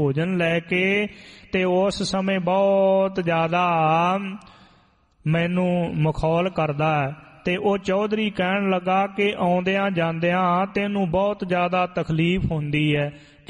ਭੋਜਨ ਲੈ ਕੇ ਤੇ ਉਸ ਸਮੇਂ ਬਹੁਤ ਜ਼ਿਆਦਾ ਮੈਨੂੰ ਮਖੌਲ ਕਰਦਾ ਹੈ। ਤੇ ਉਹ ਚੌਧਰੀ ਕਹਿਣ ਲੱਗਾ ਕਿ ਆਉਂਦਿਆਂ ਜਾਂਦਿਆਂ ਤੈਨੂੰ ਬਹੁਤ ਜ਼ਿਆਦਾ ਤਕਲੀਫ ਹੁੰਦੀ ਹੈ।